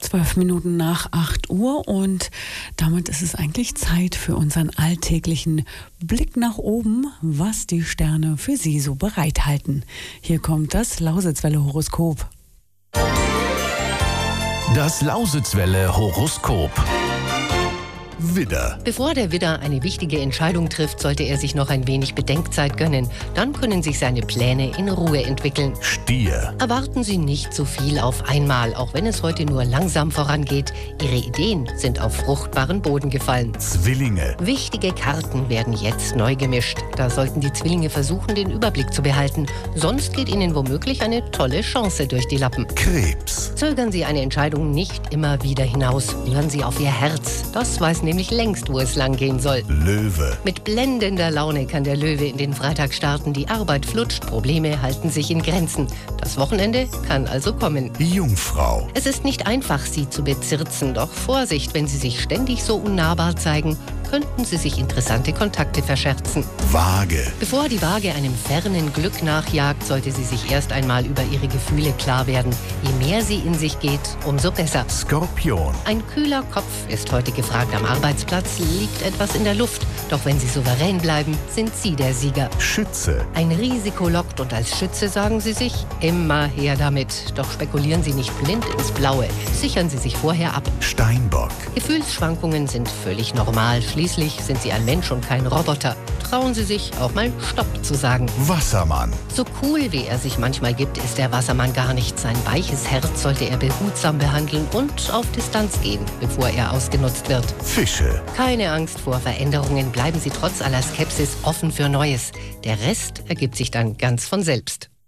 12 Minuten nach 8 Uhr und damit ist es eigentlich Zeit für unseren alltäglichen Blick nach oben, was die Sterne für Sie so bereithalten. Hier kommt das Lausitzwelle-Horoskop. Das Lausitzwelle-Horoskop. Widder. Bevor der Widder eine wichtige Entscheidung trifft, sollte er sich noch ein wenig Bedenkzeit gönnen. Dann können sich seine Pläne in Ruhe entwickeln. Stier. Erwarten Sie nicht zu viel auf einmal, auch wenn es heute nur langsam vorangeht. Ihre Ideen sind auf fruchtbaren Boden gefallen. Zwillinge. Wichtige Karten werden jetzt neu gemischt. Da sollten die Zwillinge versuchen, den Überblick zu behalten. Sonst geht Ihnen womöglich eine tolle Chance durch die Lappen. Krebs. Zögern Sie eine Entscheidung nicht immer wieder hinaus. Hören Sie auf Ihr Herz. Das weiß nämlich längst, wo es lang gehen soll. Löwe. Mit blendender Laune kann der Löwe in den Freitag starten. Die Arbeit flutscht, Probleme halten sich in Grenzen. Das Wochenende kann also kommen. Jungfrau. Es ist nicht einfach, Sie zu bezirzen, doch Vorsicht, wenn Sie sich ständig so unnahbar zeigen, könnten Sie sich interessante Kontakte verscherzen. Waage. Bevor die Waage einem fernen Glück nachjagt, sollte sie sich erst einmal über ihre Gefühle klar werden. Je mehr sie in sich geht, umso besser. Skorpion. Ein kühler Kopf ist heute gefragt. Am Arbeitsplatz liegt etwas in der Luft. Doch wenn Sie souverän bleiben, sind Sie der Sieger. Schütze. Ein Risiko lockt und als Schütze sagen Sie sich, immer her damit. Doch spekulieren Sie nicht blind ins Blaue. Sichern Sie sich vorher ab. Steinbock. Gefühlsschwankungen sind völlig normal. Schließlich sind Sie ein Mensch und kein Roboter. Trauen Sie sich auch mal Stopp zu sagen. Wassermann. So cool, wie er sich manchmal gibt, ist der Wassermann gar nicht. Sein weiches Herz sollte er behutsam behandeln und auf Distanz gehen, bevor er ausgenutzt wird. Fische. Keine Angst vor Veränderungen, bleiben Sie trotz aller Skepsis offen für Neues. Der Rest ergibt sich dann ganz von selbst.